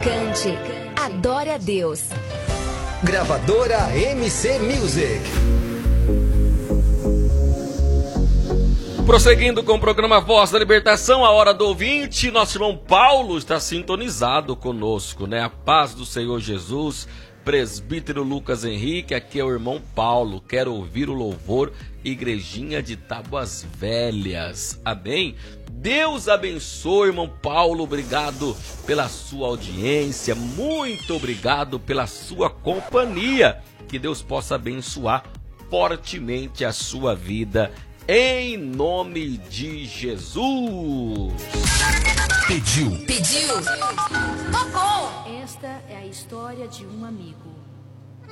Cante, adore a Deus. Gravadora MC Music. Prosseguindo com o programa Voz da Libertação, a hora do ouvinte, nosso irmão Paulo está sintonizado conosco, né? A paz do Senhor Jesus, presbítero Lucas Henrique, aqui é o irmão Paulo, quero ouvir o louvor, Igrejinha de Tábuas Velhas, amém? Deus abençoe, irmão Paulo, obrigado pela sua audiência, muito obrigado pela sua companhia, que Deus possa abençoar fortemente a sua vida, em nome de Jesus. Pediu. Tocou! Esta é a história de um amigo.